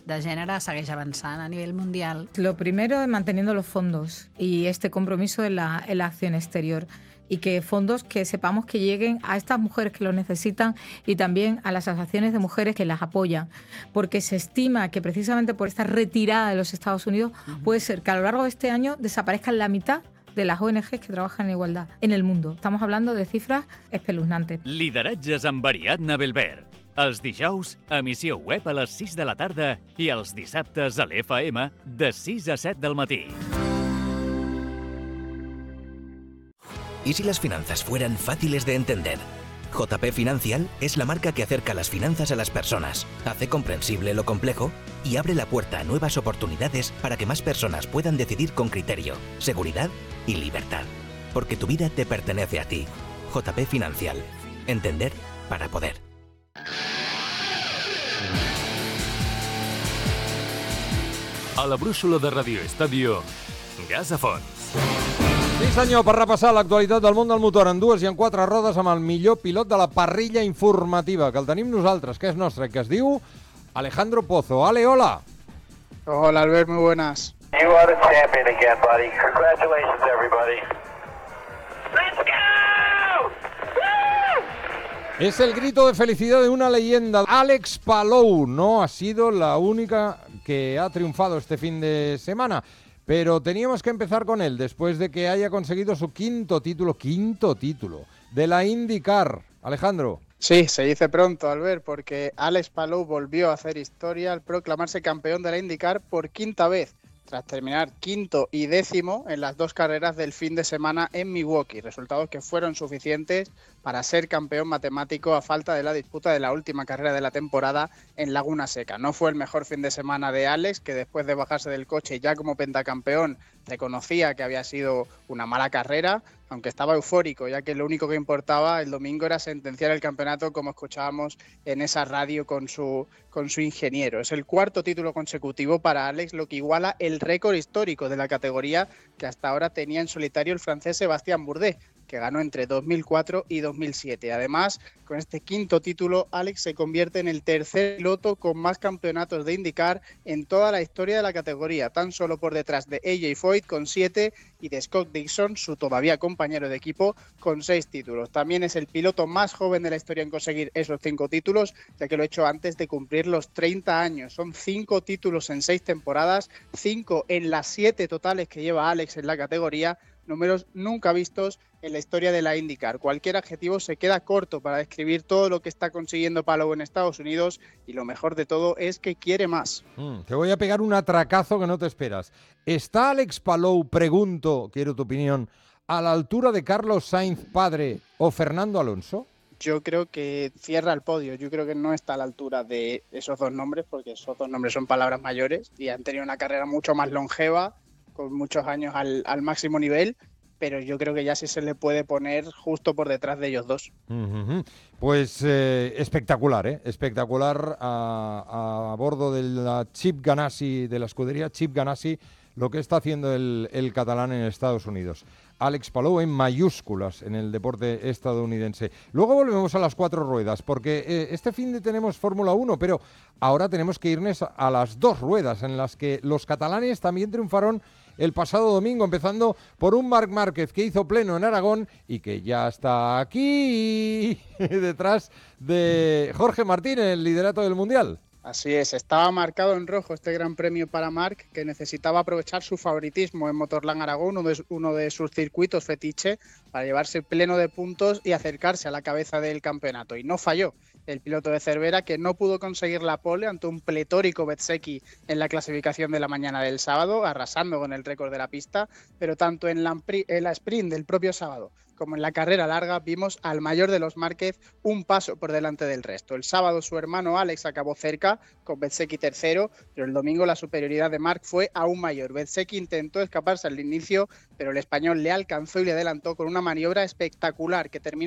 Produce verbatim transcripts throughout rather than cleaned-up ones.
de gènere segueix avançant a nivell mundial. Lo primero es manteniendo los fondos y este compromiso en la, en la acción exterior. Y que fondos que sepamos que lleguen a estas mujeres que lo necesitan y también a las asociaciones de mujeres que las apoyan, porque se estima que precisamente por esta retirada de los Estados Unidos uh-huh. puede ser que a lo largo de este año desaparezcan la mitad de las O N Ges que trabajan en igualdad en el mundo. Estamos hablando de cifras espeluznantes. Lideratges amb Ariadna Belver. Els dijous, emissió web a les sis de la tarda i els dissabtes a l'F M de sis a set del matí. ¿Y si las finanzas fueran fáciles de entender? J P Financial es la marca que acerca las finanzas a las personas, hace comprensible lo complejo y abre la puerta a nuevas oportunidades para que más personas puedan decidir con criterio, seguridad y libertad. Porque tu vida te pertenece a ti. J P Financial. Entender para poder. A la brúixola de Radio Estadio, Gas a Fons. Sí senyor, per repassar l'actualitat del món del motor en dues i en quatre rodes amb el millor pilot de la parrilla informativa, que el tenim nosaltres, que és nostre, que es diu Alejandro Pozo. Ale, hola. Hola, Albert, muy buenas. You are the champion again, buddy. Congratulations, everybody. Let's go! Woo! Es el grito de felicidad de una leyenda. Alex Palou no ha sido la única que ha triunfado este fin de semana. Pero teníamos que empezar con él, después de que haya conseguido su quinto título, quinto título, de la IndyCar. Alejandro. Sí, se dice pronto, Albert, porque Alex Palou volvió a hacer historia al proclamarse campeón de la IndyCar por quinta vez, tras terminar quinto y décimo en las dos carreras del fin de semana en Milwaukee, resultados que fueron suficientes para ser campeón matemático a falta de la disputa de la última carrera de la temporada en Laguna Seca. No fue el mejor fin de semana de Alex, que después de bajarse del coche ya como pentacampeón reconocía que había sido una mala carrera, aunque estaba eufórico, ya que lo único que importaba el domingo era sentenciar el campeonato, como escuchábamos en esa radio con su, con su ingeniero. Es el cuarto título consecutivo para Alex, lo que iguala el récord histórico de la categoría que hasta ahora tenía en solitario el francés Sébastien Bourdais, que ganó entre dos mil cuatro y dos mil siete. Además, con este quinto título, Alex se convierte en el tercer piloto con más campeonatos de IndyCar en toda la historia de la categoría, tan solo por detrás de A J Foyt con siete y de Scott Dixon, su todavía compañero de equipo, con seis títulos. También es el piloto más joven de la historia en conseguir esos cinco títulos, ya que lo ha hecho antes de cumplir los treinta años. Son cinco títulos en seis temporadas, cinco en las siete totales que lleva Alex en la categoría, números nunca vistos en la historia de la IndyCar. Cualquier adjetivo se queda corto para describir todo lo que está consiguiendo Palou en Estados Unidos, y lo mejor de todo es que quiere más. Mm, te voy a pegar un atracazo que no te esperas. ¿Está Alex Palou, pregunto, quiero tu opinión, a la altura de Carlos Sainz padre o Fernando Alonso? Yo creo que cierra el podio. Yo creo que no está a la altura de esos dos nombres, porque esos dos nombres son palabras mayores y han tenido una carrera mucho más longeva, con muchos años al, al máximo nivel, pero yo creo que ya sí se le puede poner justo por detrás de ellos dos. Uh-huh. Pues eh, espectacular, ¿eh? Espectacular a, a bordo de la Chip Ganassi, de la escudería Chip Ganassi, lo que está haciendo el, el catalán en Estados Unidos. Alex Palou en mayúsculas en el deporte estadounidense. Luego volvemos a las cuatro ruedas, porque eh, este fin de tenemos Fórmula uno, pero ahora tenemos que irnos a las dos ruedas, en las que los catalanes también triunfaron el pasado domingo, empezando por un Marc Márquez que hizo pleno en Aragón y que ya está aquí detrás de Jorge Martín en el liderato del Mundial. Así es, estaba marcado en rojo este gran premio para Marc, que necesitaba aprovechar su favoritismo en Motorland Aragón, uno de, uno de sus circuitos fetiche, para llevarse pleno de puntos y acercarse a la cabeza del campeonato. Y no falló el piloto de Cervera, que no pudo conseguir la pole ante un pletórico Bezzecchi en la clasificación de la mañana del sábado, arrasando con el récord de la pista, pero tanto en la, en la sprint del propio sábado como en la carrera larga vimos al mayor de los Márquez un paso por delante del resto. El sábado su hermano Alex acabó cerca, con Bezzecchi tercero, pero el domingo la superioridad de Marc fue aún mayor. Bezzecchi intentó escaparse al inicio, pero el español le alcanzó y le adelantó con una maniobra espectacular que terminó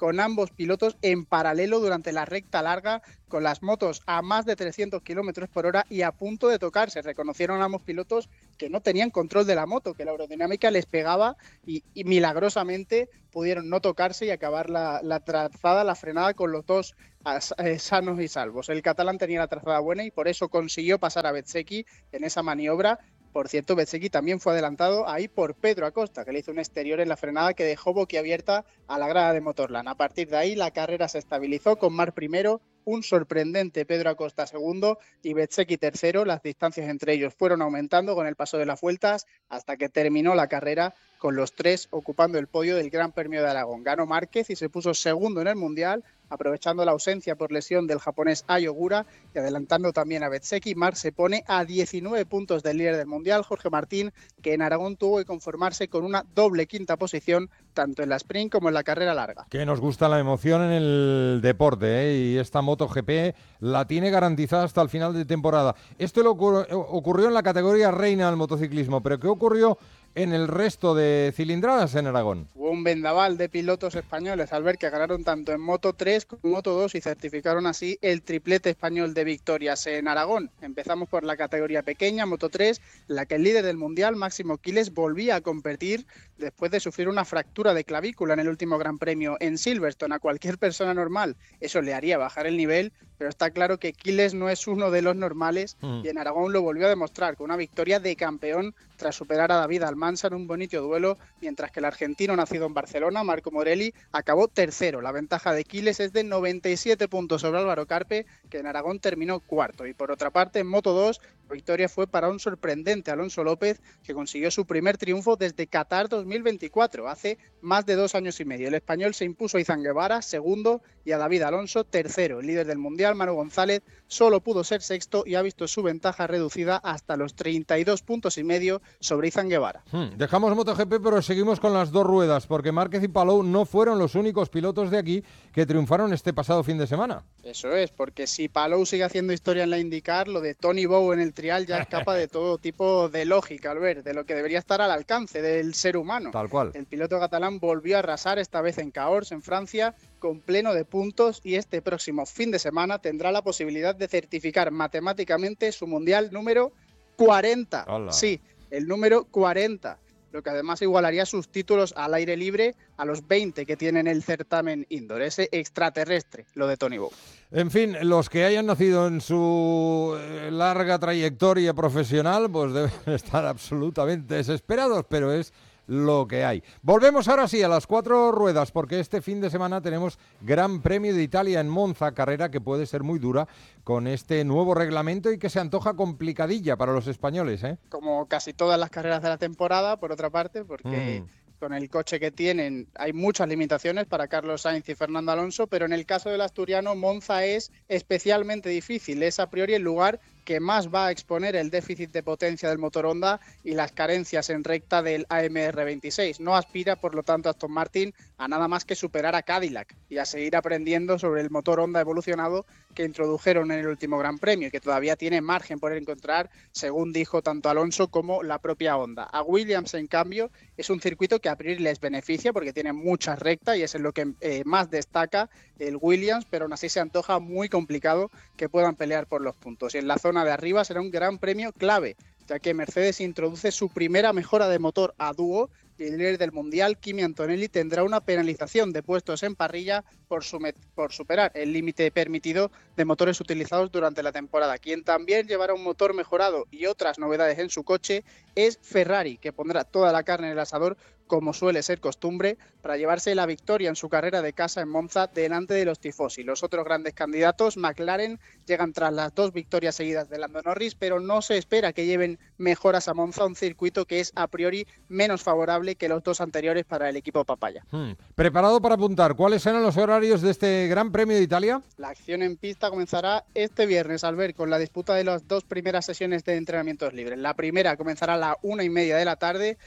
con ambos pilotos en paralelo durante la recta larga, con las motos a más de trescientos kilómetros por hora y a punto de tocarse. Reconocieron a ambos pilotos que no tenían control de la moto, que la aerodinámica les pegaba y, y milagrosamente pudieron no tocarse y acabar la, la trazada, la frenada con los dos eh, sanos y salvos. El catalán tenía la trazada buena y por eso consiguió pasar a Bezzecchi en esa maniobra. Por cierto, Bezzecchi también fue adelantado ahí por Pedro Acosta, que le hizo un exterior en la frenada que dejó boquiabierta a la grada de Motorland. A partir de ahí la carrera se estabilizó con Marc primero, un sorprendente Pedro Acosta segundo y Bezzecchi tercero. Las distancias entre ellos fueron aumentando con el paso de las vueltas hasta que terminó la carrera con los tres ocupando el podio del Gran Premio de Aragón. Ganó Márquez y se puso segundo en el Mundial, aprovechando la ausencia por lesión del japonés Ai Ogura y adelantando también a Bezzecchi. Marc se pone a diecinueve puntos del líder del Mundial, Jorge Martín, que en Aragón tuvo que conformarse con una doble quinta posición, tanto en la sprint como en la carrera larga. Que nos gusta la emoción en el deporte, ¿eh? Y esta MotoGP la tiene garantizada hasta el final de temporada. Esto lo ocur- ocurrió en la categoría reina del motociclismo, pero ¿qué ocurrió en el resto de cilindradas en Aragón? Hubo un vendaval de pilotos españoles, Albert, que ganaron tanto en Moto tres como en Moto dos y certificaron así el triplete español de victorias en Aragón. Empezamos por la categoría pequeña, Moto tres, en la que el líder del Mundial, Máximo Quiles, volvía a competir después de sufrir una fractura de clavícula en el último Gran Premio en Silverstone. A cualquier persona normal eso le haría bajar el nivel, pero está claro que Quiles no es uno de los normales mm. y en Aragón lo volvió a demostrar con una victoria de campeón tras superar a David Almansa en un bonito duelo, mientras que el argentino nacido en Barcelona, Marco Morelli, acabó tercero. La ventaja de Quiles es de noventa y siete puntos sobre Álvaro Carpe, que en Aragón terminó cuarto. Y por otra parte, en Moto dos, la victoria fue para un sorprendente Alonso López, que consiguió su primer triunfo desde Qatar dos mil veinticuatro, hace más de dos años y medio. El español se impuso a Izan Guevara, segundo, y a David Alonso, tercero. El líder del Mundial, Manu González, solo pudo ser sexto y ha visto su ventaja reducida hasta los treinta y dos puntos y medio sobre Izan Guevara. Hmm, dejamos MotoGP, pero seguimos con las dos ruedas, porque Márquez y Palou no fueron los únicos pilotos de aquí que triunfaron este pasado fin de semana. Eso es, porque si Palou sigue haciendo historia en la IndyCar, lo de Tony Bow en el trial ya escapa de todo tipo de lógica, Albert, de lo que debería estar al alcance del ser humano. Tal cual. El piloto catalán volvió a arrasar, esta vez en Cahors, en Francia, con pleno de puntos, y este próximo fin de semana tendrá la posibilidad de certificar matemáticamente su mundial número cuarenta. Hola. Sí, el número cuarenta, lo que además igualaría sus títulos al aire libre a los veinte que tiene en el certamen indoor, ese extraterrestre, lo de Tony Bow. En fin, los que hayan nacido en su larga trayectoria profesional, pues deben estar absolutamente desesperados, pero es lo que hay. Volvemos ahora sí a las cuatro ruedas, porque este fin de semana tenemos Gran Premio de Italia en Monza, carrera que puede ser muy dura con este nuevo reglamento y que se antoja complicadilla para los españoles, ¿eh? Como casi todas las carreras de la temporada, por otra parte, porque mm. con el coche que tienen hay muchas limitaciones para Carlos Sainz y Fernando Alonso, pero en el caso del asturiano, Monza es especialmente difícil. Es a priori el lugar que más va a exponer el déficit de potencia del motor Honda y las carencias en recta del A M R veintiséis. No aspira, por lo tanto, Aston Martin a nada más que superar a Cadillac y a seguir aprendiendo sobre el motor Honda evolucionado que introdujeron en el último Gran Premio y que todavía tiene margen por encontrar, según dijo tanto Alonso como la propia Honda. A Williams, en cambio, es un circuito que a priori les beneficia porque tiene muchas rectas y es en lo que eh, más destaca el Williams, pero aún así se antoja muy complicado que puedan pelear por los puntos. Y en la zona de arriba será un gran premio clave, ya que Mercedes introduce su primera mejora de motor a dúo y el líder del Mundial, Kimi Antonelli, tendrá una penalización de puestos en parrilla por, sumet- por superar el límite permitido de motores utilizados durante la temporada. Quien también llevará un motor mejorado y otras novedades en su coche es Ferrari, que pondrá toda la carne en el asador, como suele ser costumbre, para llevarse la victoria en su carrera de casa en Monza delante de los tifosi. Los otros grandes candidatos, McLaren, llegan tras las dos victorias seguidas de Lando Norris, pero no se espera que lleven mejoras a Monza, un circuito que es a priori menos favorable que los dos anteriores para el equipo Papaya. Hmm. ¿Preparado para apuntar? ¿Cuáles serán los horarios de este Gran Premio de Italia? La acción en pista comenzará este viernes, Albert, con la disputa de las dos primeras sesiones de entrenamientos libres. La primera comenzará a la una y media de la tarde,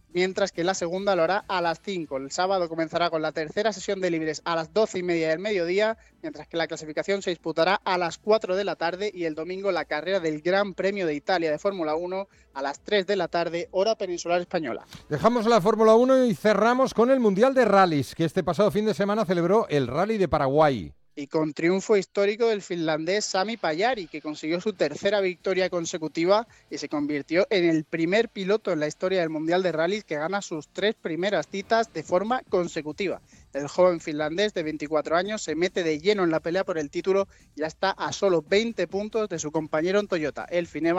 mientras que la segunda lo hará a las cinco. El sábado comenzará con la tercera sesión de libres a las doce y media del mediodía, mientras que la clasificación se disputará a las cuatro de la tarde y el domingo la carrera del Gran Premio de Italia de Fórmula uno a las tres de la tarde, hora peninsular española. Dejamos la Fórmula uno y cerramos con el Mundial de Rallys, que este pasado fin de semana celebró el Rally de Paraguay. Y con triunfo histórico del finlandés Sami Pajari, que consiguió su tercera victoria consecutiva y se convirtió en el primer piloto en la historia del Mundial de Rallys que gana sus tres primeras citas de forma consecutiva. El joven finlandés de veinticuatro años se mete de lleno en la pelea por el título y ya está a solo veinte puntos de su compañero en Toyota, el finés